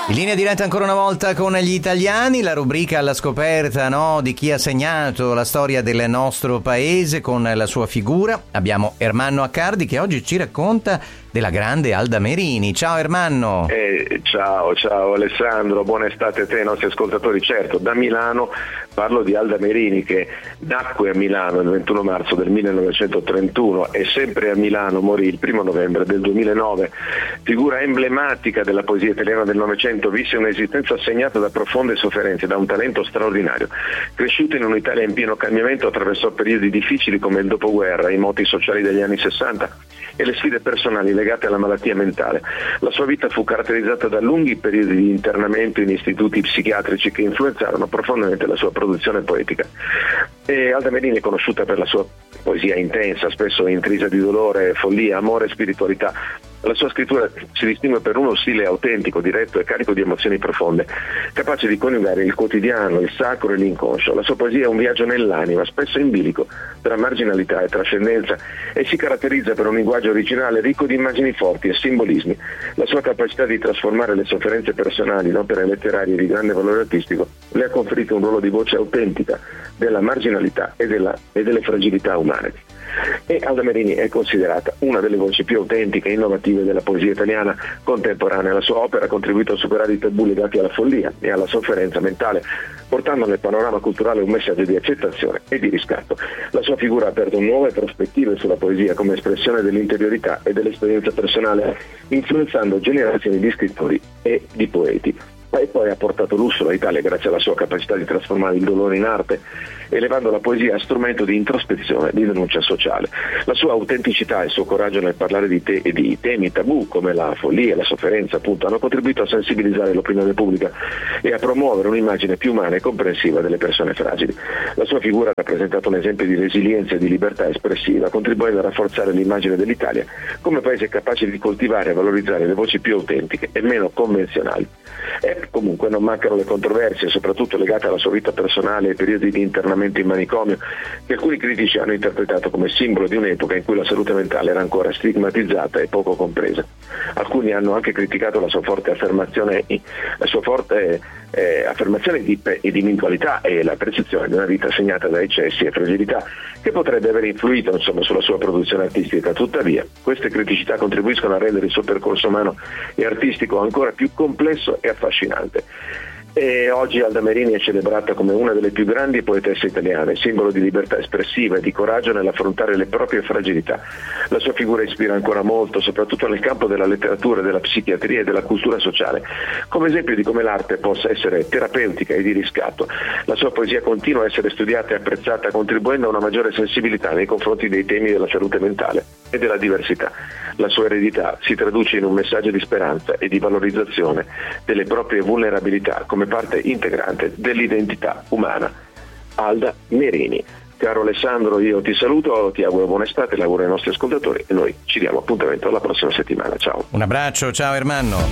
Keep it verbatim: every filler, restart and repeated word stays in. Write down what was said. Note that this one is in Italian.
In linea diretta ancora una volta con gli italiani, la rubrica alla scoperta, no, di chi ha segnato la storia del nostro paese con la sua figura. Abbiamo Ermanno Accardi che oggi ci racconta della grande Alda Merini. Ciao Ermanno. Eh, ciao, ciao Alessandro, buona estate a te e ai nostri ascoltatori. Certo, da Milano parlo di Alda Merini, che nacque a Milano il ventuno marzo del millenovecentotrentuno e sempre a Milano morì il primo novembre del duemilanove. Figura emblematica della poesia italiana del Novecento, visse un'esistenza segnata da profonde sofferenze, da un talento straordinario. Cresciuta in un'Italia in pieno cambiamento, attraversò periodi difficili come il dopoguerra, i moti sociali degli anni sessanta e le sfide personali legate alla malattia mentale. La sua vita fu caratterizzata da lunghi periodi di internamento in istituti psichiatrici che influenzarono profondamente la sua produzione poetica. E Alda Merini è conosciuta per la sua poesia intensa, spesso intrisa di dolore, follia, amore e spiritualità. La sua scrittura si distingue per uno stile autentico, diretto e carico di emozioni profonde, capace di coniugare il quotidiano, il sacro e l'inconscio. La sua poesia è un viaggio nell'anima, spesso in bilico, tra marginalità e trascendenza, e si caratterizza per un linguaggio originale ricco di immagini forti e simbolismi. La sua capacità di trasformare le sofferenze personali in opere letterarie di grande valore artistico le ha conferito un ruolo di voce autentica della marginalità e, della, e delle fragilità umane. E Alda Merini è considerata una delle voci più autentiche e innovative della poesia italiana contemporanea. La sua opera ha contribuito a superare i tabù legati alla follia e alla sofferenza mentale, portando nel panorama culturale un messaggio di accettazione e di riscatto. La sua figura ha aperto nuove prospettive sulla poesia come espressione dell'interiorità e dell'esperienza personale, influenzando generazioni di scrittori e di poeti. E poi ha portato lusso all'Italia grazie alla sua capacità di trasformare il dolore in arte, elevando la poesia a strumento di introspezione e di denuncia sociale. La sua autenticità e il suo coraggio nel parlare di, te- di temi tabù come la follia e la sofferenza, appunto, hanno contribuito a sensibilizzare l'opinione pubblica e a promuovere un'immagine più umana e comprensiva delle persone fragili. La sua figura ha rappresentato un esempio di resilienza e di libertà espressiva, contribuendo a rafforzare l'immagine dell'Italia come paese capace di coltivare e valorizzare le voci più autentiche e meno convenzionali. E comunque non mancano le controversie, soprattutto legate alla sua vita personale e ai periodi di internamento in manicomio, che alcuni critici hanno interpretato come simbolo di un'epoca in cui la salute mentale era ancora stigmatizzata e poco compresa. Alcuni hanno anche criticato la sua forte affermazione, la sua forte eh, affermazione di individualità e la percezione di una vita segnata da eccessi e fragilità, che potrebbe aver influito insomma sulla sua produzione artistica. Tuttavia, queste criticità contribuiscono a rendere il suo percorso umano e artistico ancora più complesso e affascinante. E oggi Alda Merini è celebrata come una delle più grandi poetesse italiane, simbolo di libertà espressiva e di coraggio nell'affrontare le proprie fragilità. La sua figura ispira ancora molto, soprattutto nel campo della letteratura, della psichiatria e della cultura sociale, come esempio di come l'arte possa essere terapeutica e di riscatto. La sua poesia continua a essere studiata e apprezzata, contribuendo a una maggiore sensibilità nei confronti dei temi della salute mentale e della diversità. La sua eredità si traduce in un messaggio di speranza e di valorizzazione delle proprie vulnerabilità come parte integrante dell'identità umana. Alda Merini. Caro Alessandro, io ti saluto, ti auguro buona estate, l'auguro ai nostri ascoltatori e noi ci diamo appuntamento alla prossima settimana. Ciao. Un abbraccio, ciao Ermanno.